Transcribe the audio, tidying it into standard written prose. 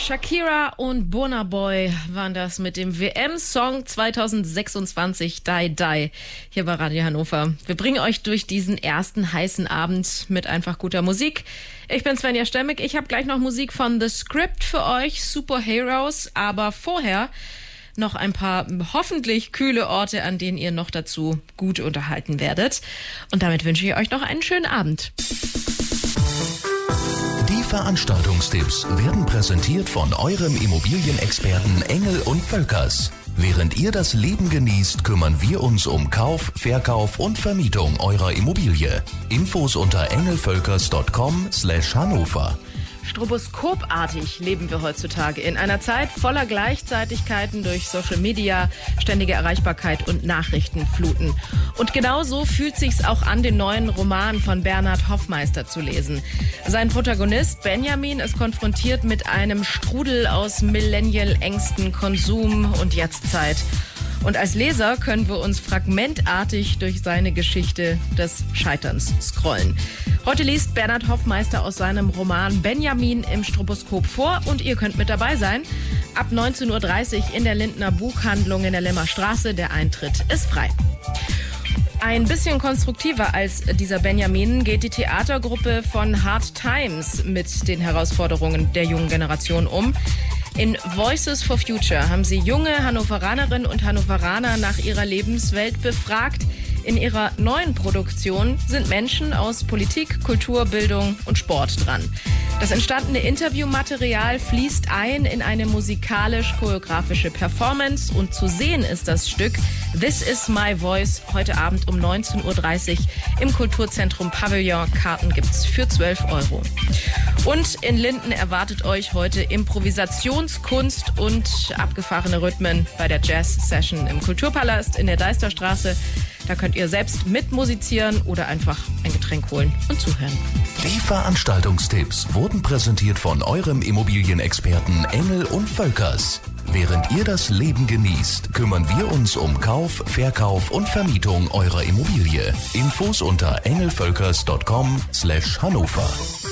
Shakira und Burna Boy waren das mit dem WM-Song 2026 Die Die hier bei Radio Hannover. Wir bringen euch durch diesen ersten heißen Abend mit einfach guter Musik. Ich bin Svenja Stemmig, ich habe gleich noch Musik von The Script für euch, Superheroes, aber vorher noch ein paar hoffentlich kühle Orte, an denen ihr noch dazu gut unterhalten werdet. Und damit wünsche ich euch noch einen schönen Abend. Die Veranstaltungstipps werden präsentiert von eurem Immobilienexperten Engel und Völkers. Während ihr das Leben genießt, kümmern wir uns um Kauf, Verkauf und Vermietung eurer Immobilie. Infos unter engelvölkers.com/Hannover. Stroboskopartig leben wir heutzutage in einer Zeit voller Gleichzeitigkeiten durch Social Media, ständige Erreichbarkeit und Nachrichtenfluten. Und genauso fühlt sich's auch an, den neuen Roman von Bernhard Hoffmeister zu lesen. Sein Protagonist Benjamin ist konfrontiert mit einem Strudel aus Millennial-Ängsten, Konsum und Jetztzeit. Und als Leser können wir uns fragmentartig durch seine Geschichte des Scheiterns scrollen. Heute liest Bernhard Hoffmeister aus seinem Roman Benjamin im Stroboskop vor und ihr könnt mit dabei sein. Ab 19.30 Uhr in der Lindner Buchhandlung in der Lemmer Straße. Der Eintritt ist frei. Ein bisschen konstruktiver als dieser Benjamin geht die Theatergruppe von Hard Times mit den Herausforderungen der jungen Generation um. In Voices for Future haben sie junge Hannoveranerinnen und Hannoveraner nach ihrer Lebenswelt befragt. In ihrer neuen Produktion sind Menschen aus Politik, Kultur, Bildung und Sport dran. Das entstandene Interviewmaterial fließt ein in eine musikalisch-choreografische Performance und zu sehen ist das Stück This is my voice heute Abend um 19.30 Uhr im Kulturzentrum Pavillon. Karten gibt's für 12 €. Und in Linden erwartet euch heute Improvisationskunst und abgefahrene Rhythmen bei der Jazz-Session im Kulturpalast in der Deisterstraße. Da könnt ihr selbst mitmusizieren oder einfach ein Getränk holen und zuhören. Die Veranstaltungstipps wurden präsentiert von eurem Immobilienexperten Engel und Völkers. Während ihr das Leben genießt, kümmern wir uns um Kauf, Verkauf und Vermietung eurer Immobilie. Infos unter engelvölkers.com/Hannover.